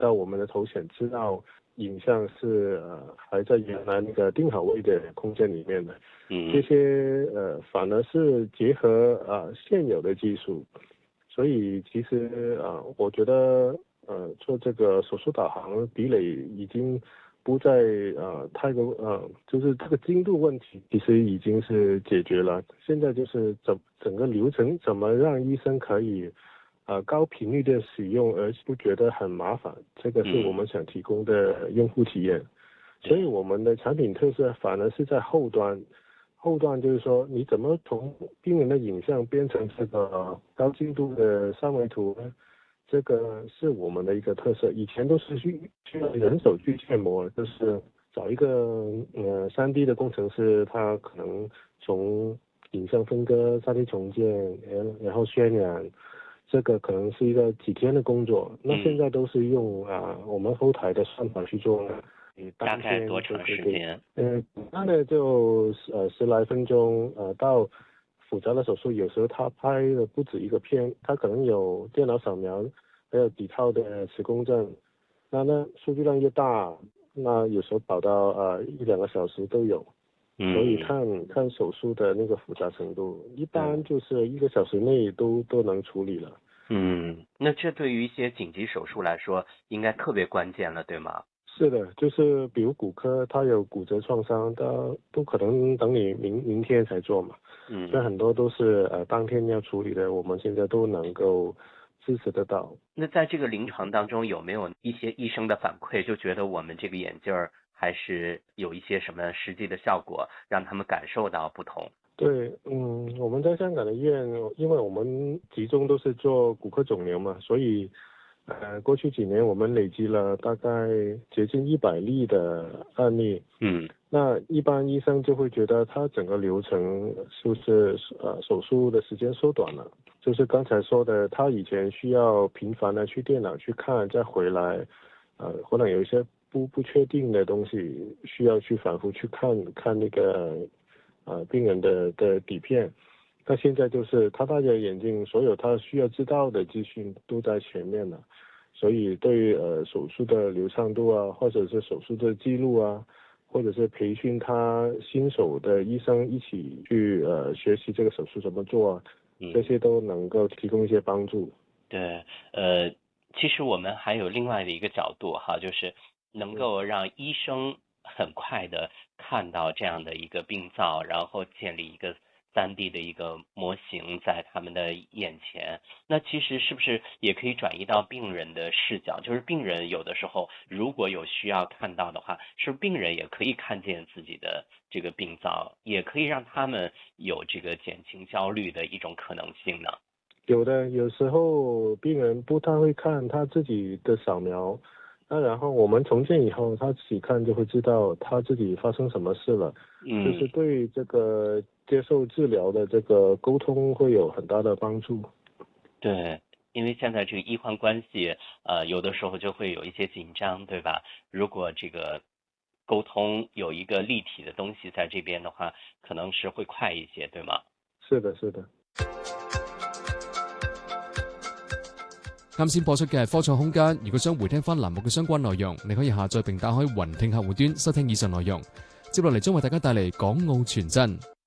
到我们的头显知道影像是还在原来那个定好位的空间里面的。这些反而是结合现有的技术，所以其实我觉得做这个手术导航壁垒已经不再太过就是这个精度问题其实已经是解决了。现在就是整个流程怎么让医生可以高频率的使用而不觉得很麻烦，这个是我们想提供的用户体验。所以我们的产品特色反而是在后端就是说你怎么从病人的影像变成这个高精度的三维图呢？这个是我们的一个特色。以前都是需要人手去建模，就是找一个3D 的工程师，他可能从影像分割、3D 重建，然后渲染，这个可能是一个几天的工作。那现在都是用我们后台的算法去做。 大概多长时间？ 那呢就10来分钟，到复杂的手术，有时候他拍的不止一个片，他可能有电脑扫描，还有底套的磁共振，那数据量越大，那有时候跑到1-2个小时都有。所以看手术的那个复杂程度，一般就是1个小时内都能处理了。 那这对于一些紧急手术来说，应该特别关键了，对吗？ 是的，就是比如骨科，它有骨折创伤，它不可能等你明天才做嘛。所以很多都是当天要处理的，我们现在都能够支持得到。 那在这个临床当中，有没有一些医生的反馈，就觉得我们这个眼镜还是有一些什么实际的效果，让他们感受到不同？ 对，我们在香港的医院，因为我们集中都是做骨科肿瘤嘛，所以过去几年我们累积了大概接近100例的案例。那一般医生就会觉得他整个流程是不是手术的时间缩短了，就是刚才说的，他以前需要频繁的去电脑去看再回来，可能有一些不确定的东西需要去反复去看那个病人的底片。那现在就是他戴着眼镜，所有他需要知道的资讯都在前面了，所以对于手术的流畅度啊，或者是手术的记录啊，或者是培训他新手的医生一起去学习这个手术怎么做啊，这些都能够提供一些帮助。 对，其实我们还有另外的一个角度哈，就是能够让医生很快的看到这样的一个病灶，然后建立一个3D 的一个模型在他们的眼前。那其实是不是也可以转移到病人的视角？就是病人有的时候如果有需要看到的话，是不是病人也可以看见自己的这个病灶，也可以让他们有这个减轻焦虑的一种可能性呢？ 有的，有时候病人不太会看他自己的扫描，那然后我们重建以后，他自己看就会知道他自己发生什么事了。就是对这个接受治疗的这个沟通会有很大的帮助。 对，因为现在这个医患关系，有的时候就会有一些紧张，对吧？如果这个沟通有一个立體的東西在這邊的話，可能是會快一些，對嗎？ 是的，是的。 啱先播出嘅係科創空間，如果想回聽翻欄目嘅相關內容，你可以下載並打開雲聽客戶端收聽以上內容。接落嚟將為大家帶嚟港澳傳真。